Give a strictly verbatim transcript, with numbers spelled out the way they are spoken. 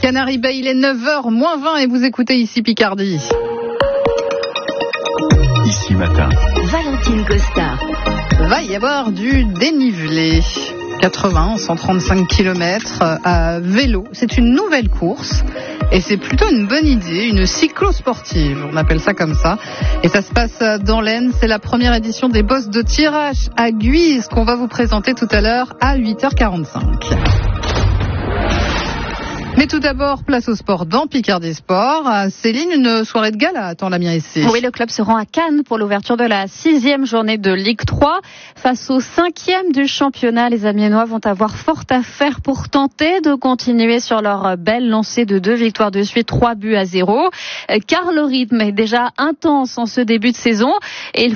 Canary Bay, il est neuf heures moins vingt et vous écoutez ici Picardie. Ici matin. Valentine Costa. Va y avoir du dénivelé. quatre-vingts, cent trente-cinq kilomètres à vélo. C'est une nouvelle course et c'est plutôt une bonne idée, une cyclo-sportive, on appelle ça comme ça. Et ça se passe dans l'Aisne, c'est la première édition des Bosses de tirage à Guise qu'on va vous présenter tout à l'heure à huit heures quarante-cinq. Mais tout d'abord, place au sport dans Picardie Sport. Céline, une soirée de gala attend la mienne ici. Oui, le club se rend à Cannes pour l'ouverture de la sixième journée de Ligue trois. Face au cinquième du championnat, les Amiénois vont avoir fort à faire pour tenter de continuer sur leur belle lancée de deux victoires de suite, trois buts à zéro. Car le rythme est déjà intense en ce début de saison et il